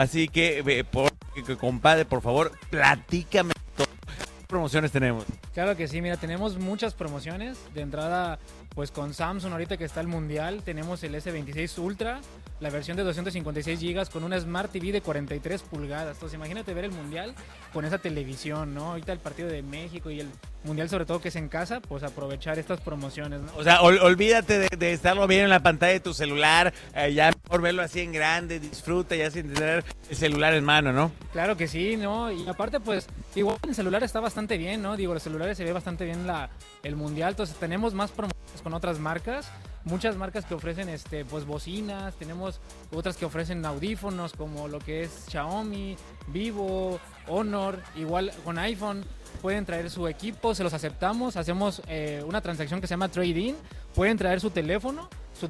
Así que, compadre, por favor, platícame todo. ¿Qué promociones tenemos? Claro que sí, mira, tenemos muchas promociones. De entrada, pues con Samsung, ahorita que está el Mundial, tenemos el S26 Ultra, la versión de 256 GB con una Smart TV de 43 pulgadas. Entonces, imagínate ver el Mundial con esa televisión, ¿no? Ahorita el partido de México y el Mundial, sobre todo que es en casa, pues aprovechar estas promociones, ¿no? O sea, olvídate de estarlo viendo en la pantalla de tu celular, ya mejor verlo así en grande, disfruta ya sin tener el celular en mano, ¿no? Claro que sí, ¿no? Y aparte, pues, igual el celular está bastante bien, ¿no? Digo, los celulares se ve bastante bien el Mundial, entonces tenemos más promociones con otras marcas, muchas marcas que ofrecen pues bocinas, tenemos otras que ofrecen audífonos como lo que es Xiaomi, Vivo, Honor, igual con iPhone pueden traer su equipo, se los aceptamos, hacemos una transacción que se llama trade-in, pueden traer su teléfono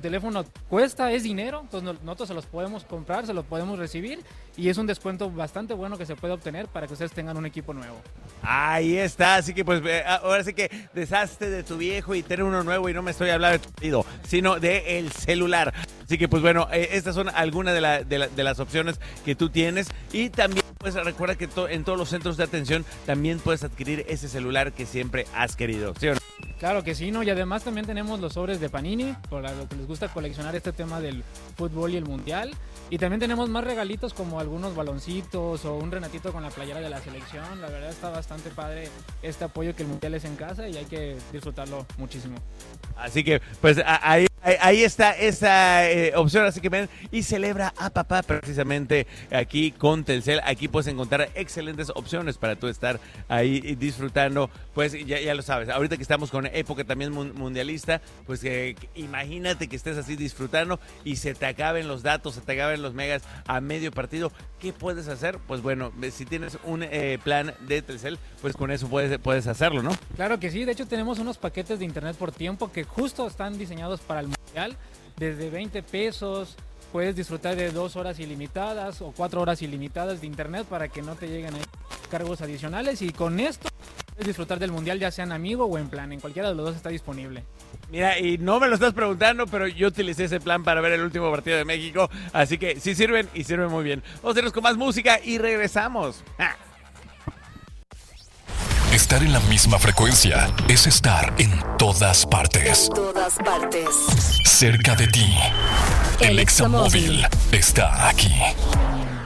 cuesta, es dinero, entonces nosotros se los podemos comprar, se los podemos recibir y es un descuento bastante bueno que se puede obtener para que ustedes tengan un equipo nuevo. Ahí está, así que pues ahora sí que deshazte de tu viejo y tener uno nuevo, y no me estoy hablando de tu marido, sino de el celular. Así que pues bueno, estas son algunas de las opciones que tú tienes, y también pues recuerda que en todos los centros de atención también puedes adquirir ese celular que siempre has querido, ¿sí o no? Claro que sí, ¿no? Y además también tenemos los sobres de Panini, para los que les gusta coleccionar este tema del fútbol y el mundial. Y también tenemos más regalitos como algunos baloncitos o un renatito con la playera de la selección. La verdad está bastante padre este apoyo que el mundial es en casa y hay que disfrutarlo muchísimo. Así que pues ahí está esa opción, así que ven y celebra a papá precisamente aquí con Telcel. Aquí puedes encontrar excelentes opciones para tú estar ahí disfrutando, pues ya lo sabes, ahorita que estamos con época también mundialista, pues imagínate que estés así disfrutando y se te acaben los datos, se te acaben los megas a medio partido. ¿Qué puedes hacer? Pues bueno, si tienes un plan de Telcel, pues con eso puedes hacerlo, ¿no? Claro que sí, de hecho tenemos unos paquetes de internet por tiempo que justo están diseñados para el mundial, desde 20 pesos, puedes disfrutar de 2 horas ilimitadas o 4 horas ilimitadas de internet para que no te lleguen ahí cargos adicionales, y con esto puedes disfrutar del mundial ya sea en amigo o en plan, en cualquiera de los dos está disponible. Mira, y no me lo estás preguntando, pero yo utilicé ese plan para ver el último partido de México, así que sí sirven y sirven muy bien. Vamos a irnos con más música y regresamos. ¡Ja! Estar en la misma frecuencia es estar en todas partes. En todas partes. Cerca de ti. El Examóvil está aquí.